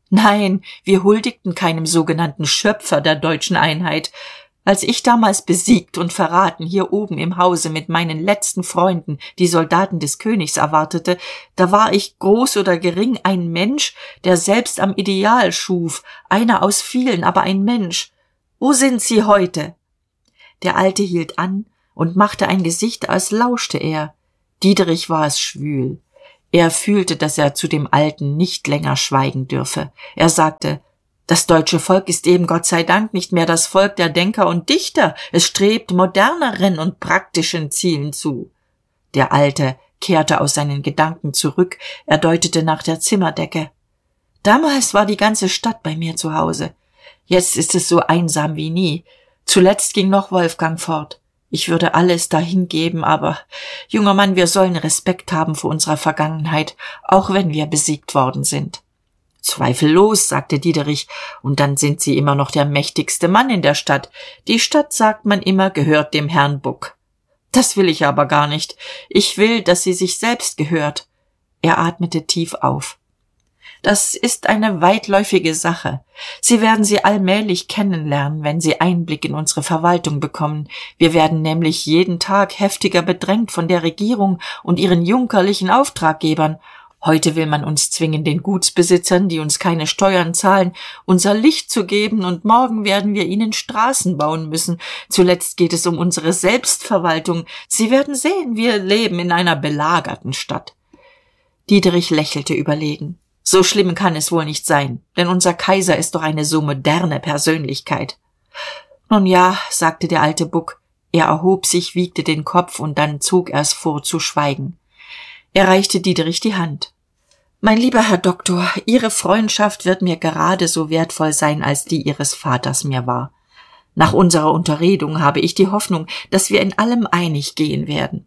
Nein, wir huldigten keinem sogenannten Schöpfer der deutschen Einheit. Als ich damals besiegt und verraten hier oben im Hause mit meinen letzten Freunden die Soldaten des Königs erwartete, da war ich, groß oder gering, ein Mensch, der selbst am Ideal schuf, einer aus vielen, aber ein Mensch. Wo sind Sie heute?« Der Alte hielt an und machte ein Gesicht, als lauschte er. Diederich war es schwül. Er fühlte, dass er zu dem Alten nicht länger schweigen dürfe. Er sagte: »Das deutsche Volk ist eben Gott sei Dank nicht mehr das Volk der Denker und Dichter. Es strebt moderneren und praktischen Zielen zu.« Der Alte kehrte aus seinen Gedanken zurück. Er deutete nach der Zimmerdecke. »Damals war die ganze Stadt bei mir zu Hause. Jetzt ist es so einsam wie nie. Zuletzt ging noch Wolfgang fort. Ich würde alles dahin geben, aber, junger Mann, wir sollen Respekt haben vor unserer Vergangenheit, auch wenn wir besiegt worden sind.« »Zweifellos«, sagte Diederich, »und dann sind Sie immer noch der mächtigste Mann in der Stadt. Die Stadt, sagt man immer, gehört dem Herrn Buck. Das will ich aber gar nicht. Ich will, dass sie sich selbst gehört.« Er atmete tief auf. »Das ist eine weitläufige Sache. Sie werden sie allmählich kennenlernen, wenn Sie Einblick in unsere Verwaltung bekommen. Wir werden nämlich jeden Tag heftiger bedrängt von der Regierung und ihren junkerlichen Auftraggebern. Heute will man uns zwingen, den Gutsbesitzern, die uns keine Steuern zahlen, unser Licht zu geben, und morgen werden wir ihnen Straßen bauen müssen. Zuletzt geht es um unsere Selbstverwaltung. Sie werden sehen, wir leben in einer belagerten Stadt.« Diederich lächelte überlegen. »So schlimm kann es wohl nicht sein, denn unser Kaiser ist doch eine so moderne Persönlichkeit.« »Nun ja«, sagte der alte Buck. Er erhob sich, wiegte den Kopf, und dann zog er es vor, zu schweigen. Er reichte Diederich die Hand. »Mein lieber Herr Doktor, Ihre Freundschaft wird mir gerade so wertvoll sein, als die Ihres Vaters mir war. Nach unserer Unterredung habe ich die Hoffnung, dass wir in allem einig gehen werden.«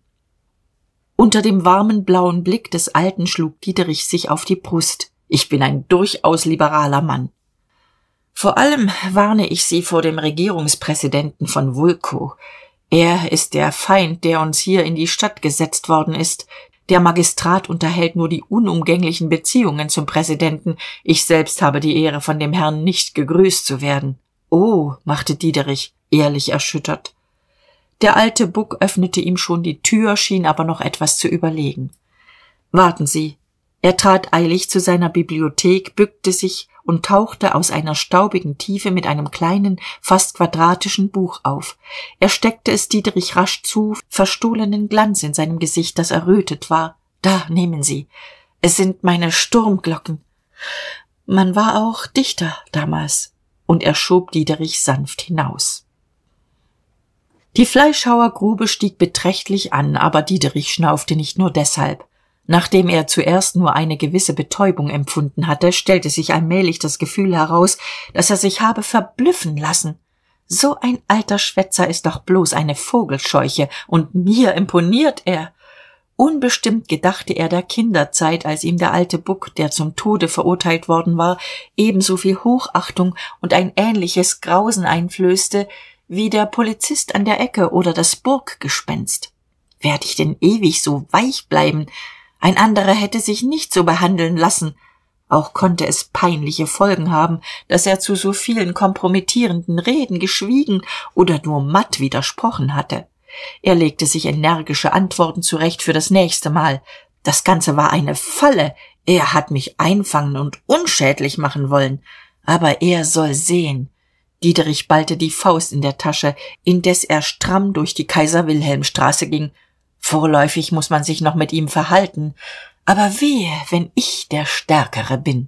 Unter dem warmen blauen Blick des Alten schlug Diederich sich auf die Brust. »Ich bin ein durchaus liberaler Mann. Vor allem warne ich Sie vor dem Regierungspräsidenten von Wulkow. Er ist der Feind, der uns hier in die Stadt gesetzt worden ist. Der Magistrat unterhält nur die unumgänglichen Beziehungen zum Präsidenten. Ich selbst habe die Ehre, von dem Herrn nicht gegrüßt zu werden.« »Oh«, machte Diederich, ehrlich erschüttert. Der alte Buck öffnete ihm schon die Tür, schien aber noch etwas zu überlegen. »Warten Sie.« Er trat eilig zu seiner Bibliothek, bückte sich und tauchte aus einer staubigen Tiefe mit einem kleinen, fast quadratischen Buch auf. Er steckte es Diederich rasch zu, verstohlenen Glanz in seinem Gesicht, das errötet war. »Da, nehmen Sie. Es sind meine Sturmglocken. Man war auch Dichter damals.« Und er schob Diederich sanft hinaus. Die Fleischhauergrube stieg beträchtlich an, aber Diederich schnaufte nicht nur deshalb. Nachdem er zuerst nur eine gewisse Betäubung empfunden hatte, stellte sich allmählich das Gefühl heraus, dass er sich habe verblüffen lassen. So ein alter Schwätzer ist doch bloß eine Vogelscheuche, und mir imponiert er. Unbestimmt gedachte er der Kinderzeit, als ihm der alte Buck, der zum Tode verurteilt worden war, ebenso viel Hochachtung und ein ähnliches Grausen einflößte, wie der Polizist an der Ecke oder das Burggespenst. Werd ich denn ewig so weich bleiben? Ein anderer hätte sich nicht so behandeln lassen. Auch konnte es peinliche Folgen haben, dass er zu so vielen kompromittierenden Reden geschwiegen oder nur matt widersprochen hatte. Er legte sich energische Antworten zurecht für das nächste Mal. Das Ganze war eine Falle. Er hat mich einfangen und unschädlich machen wollen. Aber er soll sehen. Diederich ballte die Faust in der Tasche, indes er stramm durch die Kaiser-Wilhelm-Straße ging. Vorläufig muss man sich noch mit ihm verhalten. Aber wehe, wenn ich der Stärkere bin.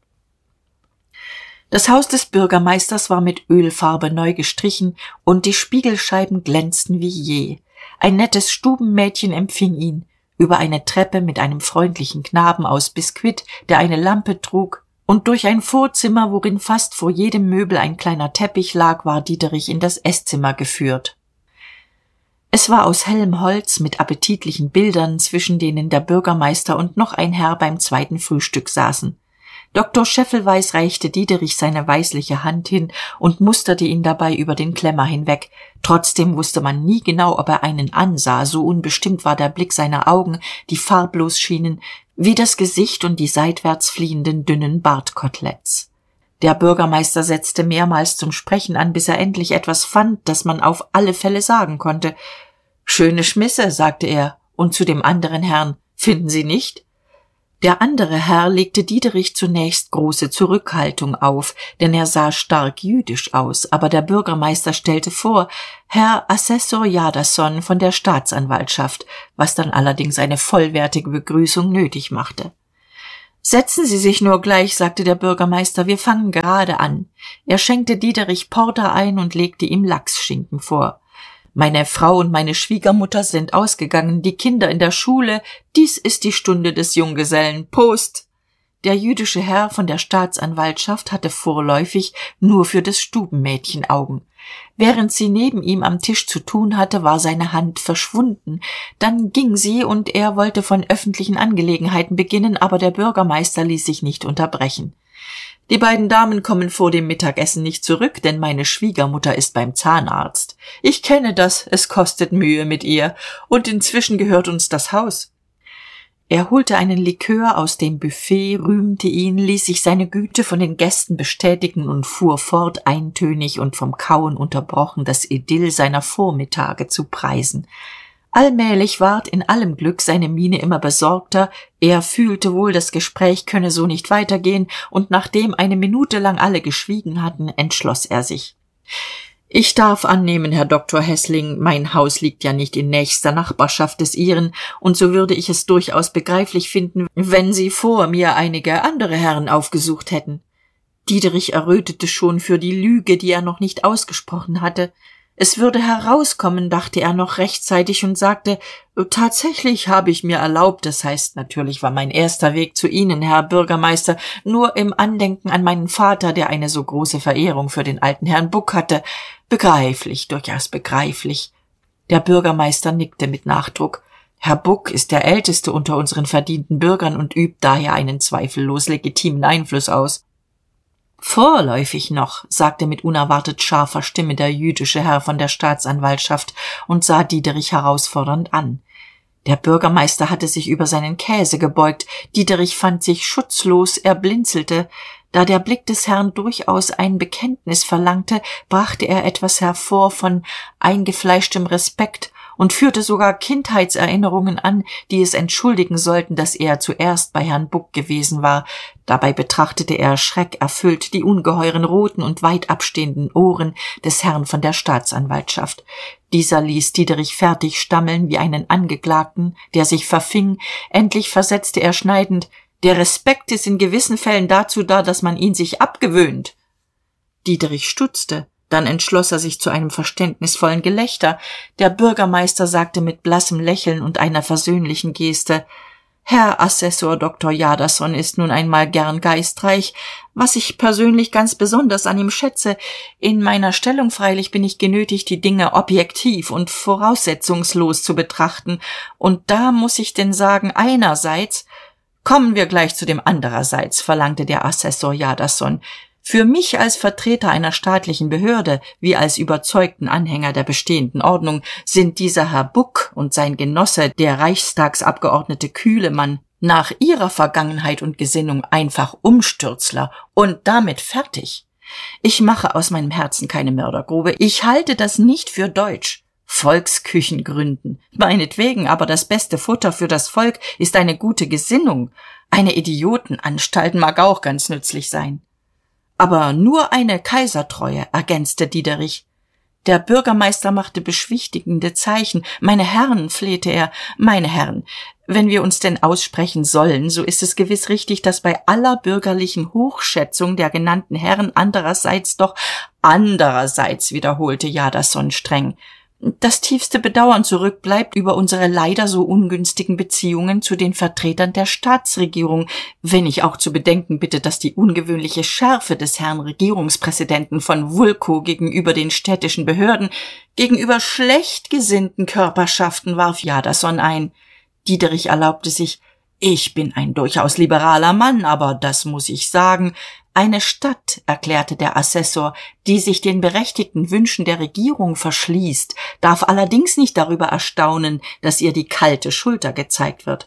Das Haus des Bürgermeisters war mit Ölfarbe neu gestrichen, und die Spiegelscheiben glänzten wie je. Ein nettes Stubenmädchen empfing ihn. Über eine Treppe mit einem freundlichen Knaben aus Biskuit, der eine Lampe trug, und durch ein Vorzimmer, worin fast vor jedem Möbel ein kleiner Teppich lag, war Diederich in das Esszimmer geführt. Es war aus hellem Holz mit appetitlichen Bildern, zwischen denen der Bürgermeister und noch ein Herr beim zweiten Frühstück saßen. Doktor Scheffelweis reichte Diederich seine weißliche Hand hin und musterte ihn dabei über den Klemmer hinweg. Trotzdem wusste man nie genau, ob er einen ansah, so unbestimmt war der Blick seiner Augen, die farblos schienen, wie das Gesicht und die seitwärts fliehenden dünnen Bartkoteletts. Der Bürgermeister setzte mehrmals zum Sprechen an, bis er endlich etwas fand, das man auf alle Fälle sagen konnte. »Schöne Schmisse«, sagte er, und zu dem anderen Herrn, »finden Sie nicht?« Der andere Herr legte Diederich zunächst große Zurückhaltung auf, denn er sah stark jüdisch aus, aber der Bürgermeister stellte vor, Herr Assessor Jadasson von der Staatsanwaltschaft, was dann allerdings eine vollwertige Begrüßung nötig machte. »Setzen Sie sich nur gleich«, sagte der Bürgermeister, »wir fangen gerade an.« Er schenkte Diederich Porter ein und legte ihm Lachsschinken vor. »Meine Frau und meine Schwiegermutter sind ausgegangen, die Kinder in der Schule. Dies ist die Stunde des Junggesellen. Prost!« Der jüdische Herr von der Staatsanwaltschaft hatte vorläufig nur für das Stubenmädchen Augen. Während sie neben ihm am Tisch zu tun hatte, war seine Hand verschwunden. Dann ging sie, und er wollte von öffentlichen Angelegenheiten beginnen, aber der Bürgermeister ließ sich nicht unterbrechen. »Die beiden Damen kommen vor dem Mittagessen nicht zurück, denn meine Schwiegermutter ist beim Zahnarzt. Ich kenne das, es kostet Mühe mit ihr, und inzwischen gehört uns das Haus.« Er holte einen Likör aus dem Buffet, rühmte ihn, ließ sich seine Güte von den Gästen bestätigen und fuhr fort, eintönig und vom Kauen unterbrochen, das Idyll seiner Vormittage zu preisen. Allmählich ward in allem Glück seine Miene immer besorgter, er fühlte wohl, das Gespräch könne so nicht weitergehen, und nachdem eine Minute lang alle geschwiegen hatten, entschloss er sich. »Ich darf annehmen, Herr Doktor Häßling, mein Haus liegt ja nicht in nächster Nachbarschaft des Ihren, und so würde ich es durchaus begreiflich finden, wenn Sie vor mir einige andere Herren aufgesucht hätten.« Diederich errötete schon für die Lüge, die er noch nicht ausgesprochen hatte. Es würde herauskommen, dachte er noch rechtzeitig und sagte, »Tatsächlich habe ich mir erlaubt, das heißt, natürlich war mein erster Weg zu Ihnen, Herr Bürgermeister, nur im Andenken an meinen Vater, der eine so große Verehrung für den alten Herrn Buck hatte. Begreiflich, durchaus begreiflich.« Der Bürgermeister nickte mit Nachdruck. »Herr Buck ist der älteste unter unseren verdienten Bürgern und übt daher einen zweifellos legitimen Einfluss aus.« »Vorläufig noch«, sagte mit unerwartet scharfer Stimme der jüdische Herr von der Staatsanwaltschaft und sah Diederich herausfordernd an. Der Bürgermeister hatte sich über seinen Käse gebeugt, Diederich fand sich schutzlos, er blinzelte. Da der Blick des Herrn durchaus ein Bekenntnis verlangte, brachte er etwas hervor von eingefleischtem Respekt und führte sogar Kindheitserinnerungen an, die es entschuldigen sollten, dass er zuerst bei Herrn Buck gewesen war. Dabei betrachtete er schreckerfüllt die ungeheuren roten und weit abstehenden Ohren des Herrn von der Staatsanwaltschaft. Dieser ließ Diederich fertig stammeln wie einen Angeklagten, der sich verfing. Endlich versetzte er schneidend, »Der Respekt ist in gewissen Fällen dazu da, dass man ihn sich abgewöhnt.« Diederich stutzte. Dann entschloss er sich zu einem verständnisvollen Gelächter. Der Bürgermeister sagte mit blassem Lächeln und einer versöhnlichen Geste, »Herr Assessor Doktor Jadasson ist nun einmal gern geistreich, was ich persönlich ganz besonders an ihm schätze. In meiner Stellung freilich bin ich genötigt, die Dinge objektiv und voraussetzungslos zu betrachten. Und da muss ich denn sagen, einerseits, kommen wir gleich zu dem andererseits«, verlangte der Assessor Jadasson. »Für mich als Vertreter einer staatlichen Behörde, wie als überzeugten Anhänger der bestehenden Ordnung, sind dieser Herr Buck und sein Genosse, der Reichstagsabgeordnete Kühlemann, nach ihrer Vergangenheit und Gesinnung einfach Umstürzler und damit fertig. Ich mache aus meinem Herzen keine Mördergrube, ich halte das nicht für deutsch. Volksküchen gründen, meinetwegen, aber das beste Futter für das Volk ist eine gute Gesinnung. Eine Idiotenanstalt mag auch ganz nützlich sein.« »Aber nur eine Kaisertreue«, ergänzte Diederich. Der Bürgermeister machte beschwichtigende Zeichen. »Meine Herren«, flehte er, »meine Herren, wenn wir uns denn aussprechen sollen, so ist es gewiss richtig, dass bei aller bürgerlichen Hochschätzung der genannten Herren andererseits doch andererseits«, wiederholte Jadasson streng, »das tiefste Bedauern zurückbleibt über unsere leider so ungünstigen Beziehungen zu den Vertretern der Staatsregierung, wenn ich auch zu bedenken bitte, dass die ungewöhnliche Schärfe des Herrn Regierungspräsidenten von Wulkow gegenüber den städtischen Behörden, gegenüber schlecht gesinnten Körperschaften, warf Jadasson ein. Diederich erlaubte sich, Ich bin ein durchaus liberaler Mann, aber das muss ich sagen, eine Stadt, erklärte der Assessor, die sich den berechtigten Wünschen der Regierung verschließt, darf allerdings nicht darüber erstaunen, dass ihr die kalte Schulter gezeigt wird.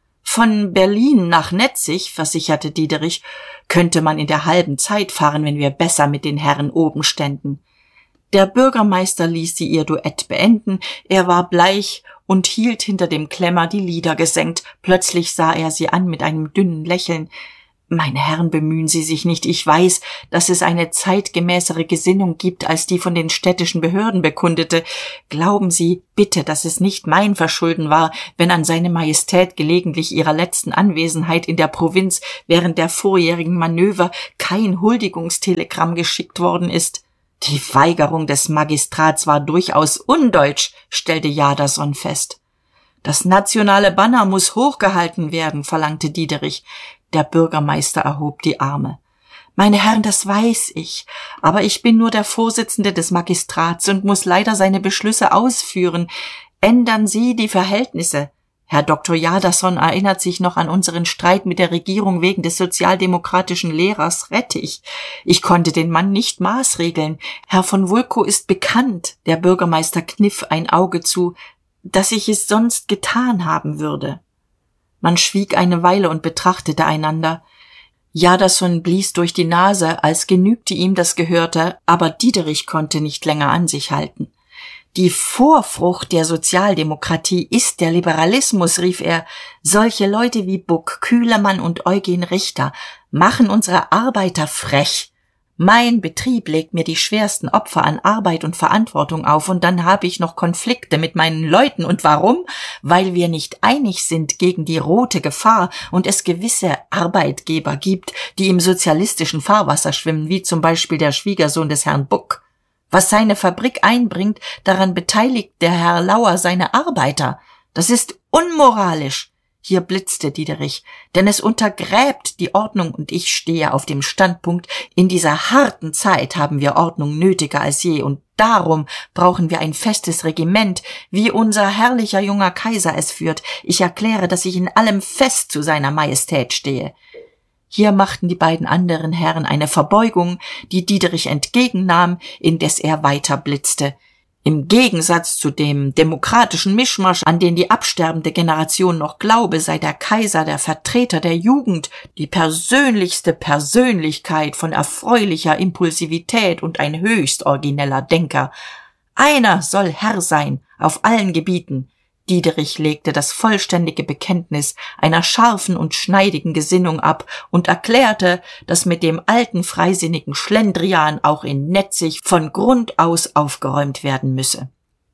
Von Berlin nach Netzig, versicherte Diederich, könnte man in der halben Zeit fahren, wenn wir besser mit den Herren oben ständen. Der Bürgermeister ließ sie ihr Duett beenden, er war bleich und hielt hinter dem Klemmer die Lider gesenkt. Plötzlich sah er sie an mit einem dünnen Lächeln. »Meine Herren, bemühen Sie sich nicht, ich weiß, dass es eine zeitgemäßere Gesinnung gibt, als die von den städtischen Behörden bekundete. Glauben Sie bitte, dass es nicht mein Verschulden war, wenn an seine Majestät gelegentlich ihrer letzten Anwesenheit in der Provinz während der vorjährigen Manöver kein Huldigungstelegramm geschickt worden ist. Die Weigerung des Magistrats war durchaus undeutsch«, stellte Jadasson fest. »Das nationale Banner muss hochgehalten werden«, verlangte Diederich. Der Bürgermeister erhob die Arme. »Meine Herren, das weiß ich, aber ich bin nur der Vorsitzende des Magistrats und muss leider seine Beschlüsse ausführen. Ändern Sie die Verhältnisse. Herr Doktor Jadasson erinnert sich noch an unseren Streit mit der Regierung wegen des sozialdemokratischen Lehrers Rettich. Ich konnte den Mann nicht maßregeln. Herr von Vulkow ist bekannt«, der Bürgermeister kniff ein Auge zu, »dass ich es sonst getan haben würde.« Man schwieg eine Weile und betrachtete einander. Jadasson blies durch die Nase, als genügte ihm das Gehörte, aber Diederich konnte nicht länger an sich halten. »Die Vorfrucht der Sozialdemokratie ist der Liberalismus«, rief er. »Solche Leute wie Buck, Kühlemann und Eugen Richter machen unsere Arbeiter frech. Mein Betrieb legt mir die schwersten Opfer an Arbeit und Verantwortung auf, und dann habe ich noch Konflikte mit meinen Leuten. Und warum? Weil wir nicht einig sind gegen die rote Gefahr und es gewisse Arbeitgeber gibt, die im sozialistischen Fahrwasser schwimmen, wie zum Beispiel der Schwiegersohn des Herrn Buck. Was seine Fabrik einbringt, daran beteiligt der Herr Lauer seine Arbeiter. Das ist unmoralisch.« Hier blitzte Diederich, denn es untergräbt die Ordnung, und ich stehe auf dem Standpunkt, in dieser harten Zeit haben wir Ordnung nötiger als je, und darum brauchen wir ein festes Regiment, wie unser herrlicher junger Kaiser es führt. Ich erkläre, dass ich in allem fest zu seiner Majestät stehe. Hier machten die beiden anderen Herren eine Verbeugung, die Diederich entgegennahm, indes er weiter blitzte. Im Gegensatz zu dem demokratischen Mischmasch, an den die absterbende Generation noch glaube, sei der Kaiser der Vertreter der Jugend, die persönlichste Persönlichkeit von erfreulicher Impulsivität und ein höchst origineller Denker. Einer soll Herr sein auf allen Gebieten. Diederich legte das vollständige Bekenntnis einer scharfen und schneidigen Gesinnung ab und erklärte, dass mit dem alten freisinnigen Schlendrian auch in Netzig von Grund aus aufgeräumt werden müsse.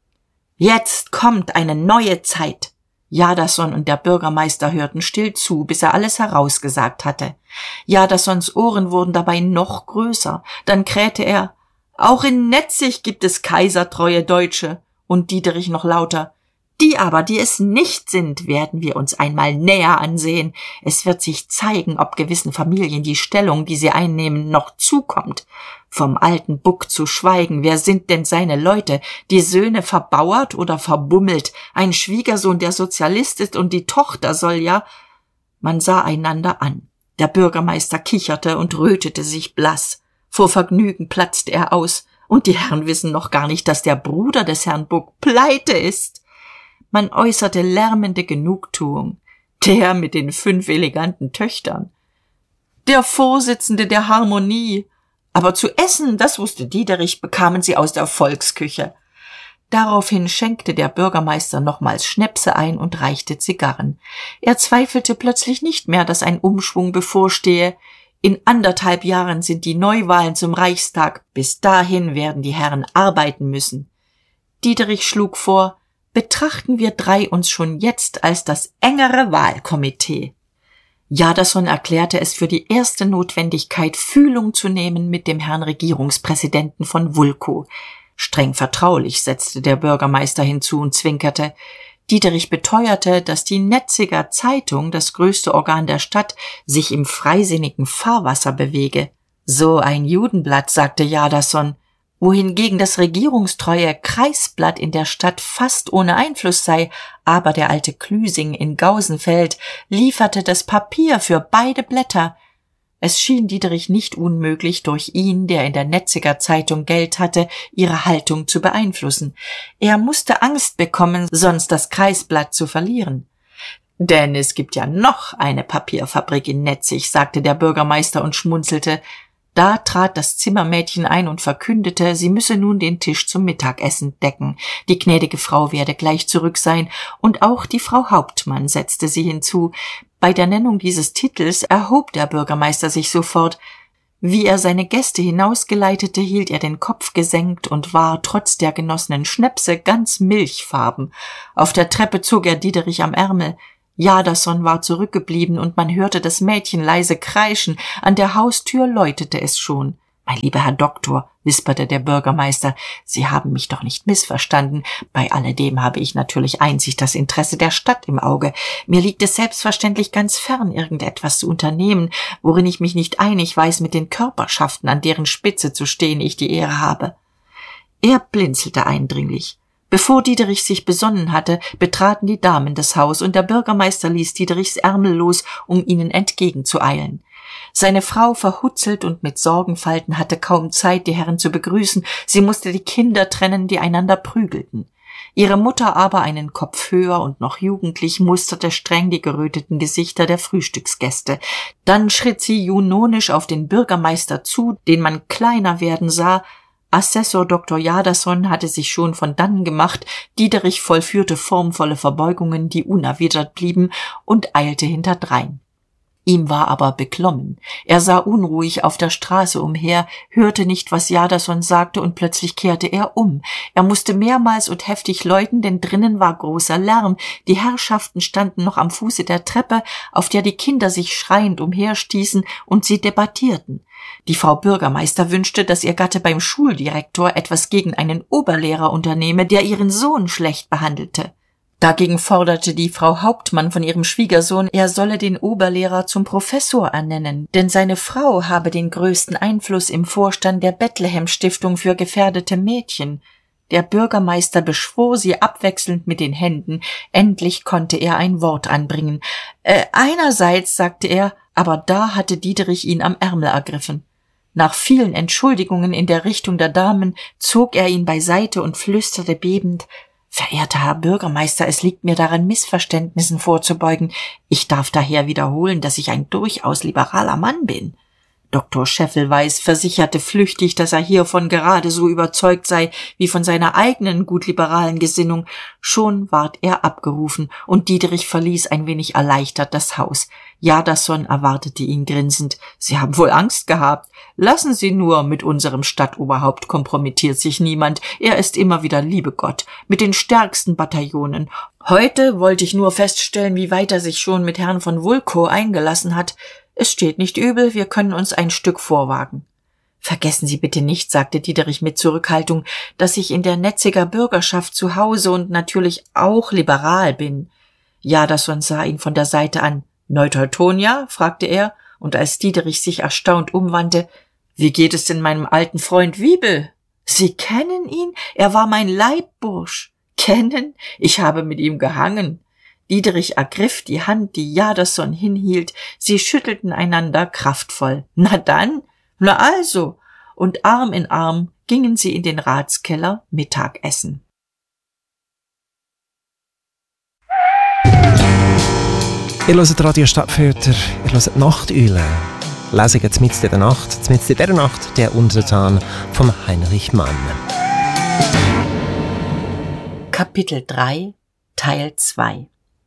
Jetzt kommt eine neue Zeit. Jadasson und der Bürgermeister hörten still zu, bis er alles herausgesagt hatte. Jadassons Ohren wurden dabei noch größer. Dann krähte er: »Auch in Netzig gibt es kaisertreue Deutsche.« Und Diederich noch lauter: »Die aber, die es nicht sind, werden wir uns einmal näher ansehen. Es wird sich zeigen, ob gewissen Familien die Stellung, die sie einnehmen, noch zukommt. Vom alten Buck zu schweigen, wer sind denn seine Leute? Die Söhne verbauert oder verbummelt? Ein Schwiegersohn, der Sozialist ist, und die Tochter soll ja…« Man sah einander an. Der Bürgermeister kicherte und rötete sich blass. Vor Vergnügen platzte er aus. »Und die Herren wissen noch gar nicht, dass der Bruder des Herrn Buck pleite ist.« Man äußerte lärmende Genugtuung. Der mit den fünf eleganten Töchtern. Der Vorsitzende der Harmonie. Aber zu essen, das wusste Diederich, bekamen sie aus der Volksküche. Daraufhin schenkte der Bürgermeister nochmals Schnäpse ein und reichte Zigarren. Er zweifelte plötzlich nicht mehr, dass ein Umschwung bevorstehe. In anderthalb Jahren sind die Neuwahlen zum Reichstag. Bis dahin werden die Herren arbeiten müssen. Diederich schlug vor: »Betrachten wir drei uns schon jetzt als das engere Wahlkomitee.« Jadasson erklärte es für die erste Notwendigkeit, Fühlung zu nehmen mit dem Herrn Regierungspräsidenten von Vulkow. Streng vertraulich, setzte der Bürgermeister hinzu und zwinkerte. Diederich beteuerte, dass die Netziger Zeitung, das größte Organ der Stadt, sich im freisinnigen Fahrwasser bewege. »So ein Judenblatt«, sagte Jadasson. wohingegen das regierungstreue Kreisblatt in der Stadt fast ohne Einfluss sei, aber der alte Klüsing in Gausenfeld lieferte das Papier für beide Blätter. Es schien Diederich nicht unmöglich, durch ihn, der in der Netziger Zeitung Geld hatte, ihre Haltung zu beeinflussen. Er musste Angst bekommen, sonst das Kreisblatt zu verlieren. »Denn es gibt ja noch eine Papierfabrik in Netzig«, sagte der Bürgermeister und schmunzelte. Da trat das Zimmermädchen ein und verkündete, sie müsse nun den Tisch zum Mittagessen decken. Die gnädige Frau werde gleich zurück sein, und auch die Frau Hauptmann, setzte sie hinzu. Bei der Nennung dieses Titels erhob der Bürgermeister sich sofort. Wie er seine Gäste hinausgeleitete, hielt er den Kopf gesenkt und war trotz der genossenen Schnäpse ganz milchfarben. Auf der Treppe zog er Diederich am Ärmel. Jadasson war zurückgeblieben, und man hörte das Mädchen leise kreischen. An der Haustür läutete es schon. »Mein lieber Herr Doktor«, wisperte der Bürgermeister, »Sie haben mich doch nicht missverstanden. Bei alledem habe ich natürlich einzig das Interesse der Stadt im Auge. Mir liegt es selbstverständlich ganz fern, irgendetwas zu unternehmen, worin ich mich nicht einig weiß mit den Körperschaften, an deren Spitze zu stehen ich die Ehre habe.« Er blinzelte eindringlich. Bevor Diederich sich besonnen hatte, betraten die Damen das Haus, und der Bürgermeister ließ Diederichs Ärmel los, um ihnen entgegenzueilen. Seine Frau, verhutzelt und mit Sorgenfalten, hatte kaum Zeit, die Herren zu begrüßen. Sie musste die Kinder trennen, die einander prügelten. Ihre Mutter aber, einen Kopf höher und noch jugendlich, musterte streng die geröteten Gesichter der Frühstücksgäste. Dann schritt sie junonisch auf den Bürgermeister zu, den man kleiner werden sah. Assessor Doktor Jadasson hatte sich schon von dannen gemacht, Diederich vollführte formvolle Verbeugungen, die unerwidert blieben, und eilte hinterdrein. Ihm war aber beklommen. Er sah unruhig auf der Straße umher, hörte nicht, was Jadasson sagte, und plötzlich kehrte er um. Er musste mehrmals und heftig läuten, denn drinnen war großer Lärm. Die Herrschaften standen noch am Fuße der Treppe, auf der die Kinder sich schreiend umherstießen, und sie debattierten. Die Frau Bürgermeister wünschte, dass ihr Gatte beim Schuldirektor etwas gegen einen Oberlehrer unternehme, der ihren Sohn schlecht behandelte. Dagegen forderte die Frau Hauptmann von ihrem Schwiegersohn, er solle den Oberlehrer zum Professor ernennen, denn seine Frau habe den größten Einfluss im Vorstand der Bethlehem-Stiftung für gefährdete Mädchen. Der Bürgermeister beschwor sie abwechselnd mit den Händen. Endlich konnte er ein Wort anbringen. Äh, einerseits, sagte er, aber da hatte Diederich ihn am Ärmel ergriffen. Nach vielen Entschuldigungen in der Richtung der Damen zog er ihn beiseite und flüsterte bebend, »Verehrter Herr Bürgermeister, es liegt mir daran, Missverständnissen vorzubeugen. Ich darf daher wiederholen, dass ich ein durchaus liberaler Mann bin.« Doktor Scheffelweis versicherte flüchtig, dass er hiervon gerade so überzeugt sei wie von seiner eigenen gutliberalen Gesinnung. Schon ward er abgerufen, und Diederich verließ ein wenig erleichtert das Haus. Jadasson erwartete ihn grinsend. »Sie haben wohl Angst gehabt. Lassen Sie nur, mit unserem Stadtoberhaupt kompromittiert sich niemand. Er ist immer wieder, liebe Gott, mit den stärksten Bataillonen. Heute wollte ich nur feststellen, wie weit er sich schon mit Herrn von Wulkow eingelassen hat. Es steht nicht übel, wir können uns ein Stück vorwagen.« »Vergessen Sie bitte nicht«, sagte Diederich mit Zurückhaltung, »dass ich in der Netziger Bürgerschaft zu Hause und natürlich auch liberal bin.« Jadasson sah ihn von der Seite an. »Neuteutonia?« fragte er, und als Diederich sich erstaunt umwandte, »Wie geht es denn meinem alten Freund Wiebel?« »Sie kennen ihn? Er war mein Leibbursch.« »Kennen? Ich habe mit ihm gehangen.« Diederich ergriff die Hand, die Jadasson hinhielt. Sie schüttelten einander kraftvoll. »Na dann, na also!« Und Arm in Arm gingen sie in den Ratskeller Mittagessen. Ihr hört Radio Stadtfilter, ihr hört Nachteule. Lesungen mitten in der Nacht, mitten in dieser Nacht, der Untertan von Heinrich Mann. Kapitel drei, Teil zwei.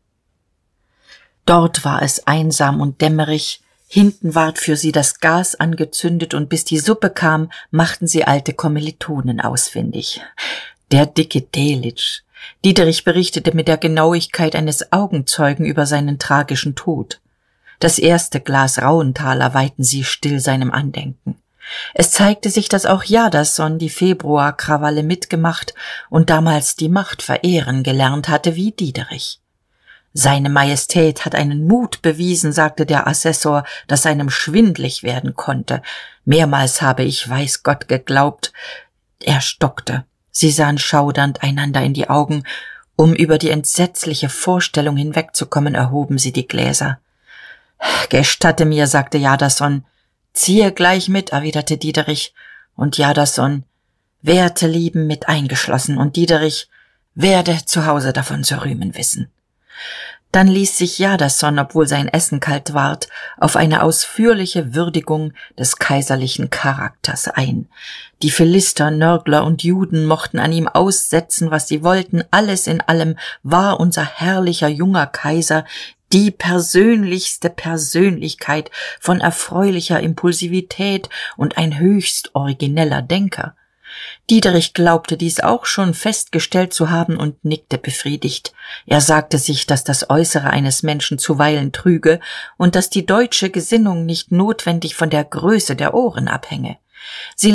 Dort war es einsam und dämmerig, hinten ward für sie das Gas angezündet, und bis die Suppe kam, machten sie alte Kommilitonen ausfindig. Der dicke Delitzsch. Diederich berichtete mit der Genauigkeit eines Augenzeugen über seinen tragischen Tod. Das erste Glas Rauenthaler weihten sie still seinem Andenken. Es zeigte sich, dass auch Jadasson die Februarkrawalle mitgemacht und damals die Macht verehren gelernt hatte wie Diederich. »Seine Majestät hat einen Mut bewiesen«, sagte der Assessor, »dass einem schwindlig werden konnte. Mehrmals habe ich, weiß Gott, geglaubt, Er stockte. Sie sahen schaudernd einander in die Augen. Um über die entsetzliche Vorstellung hinwegzukommen, erhoben sie die Gläser. »Gestatte mir«, sagte Jadasson. »Ziehe gleich mit«, erwiderte Diederich. Und Jadasson: »Werte lieben mit eingeschlossen«, und Diederich: »Werde zu Hause davon zu rühmen wissen.« Dann ließ sich Jadasson, obwohl sein Essen kalt ward, auf eine ausführliche Würdigung des kaiserlichen Charakters ein. Die Philister, Nörgler und Juden mochten an ihm aussetzen, was sie wollten. Alles in allem war unser herrlicher junger Kaiser die persönlichste Persönlichkeit von erfreulicher Impulsivität und ein höchst origineller Denker. Diederich glaubte dies auch schon festgestellt zu haben und nickte befriedigt. Er sagte sich, dass das Äußere eines Menschen zuweilen trüge und dass die deutsche Gesinnung nicht notwendig von der Größe der Ohren abhänge. Sie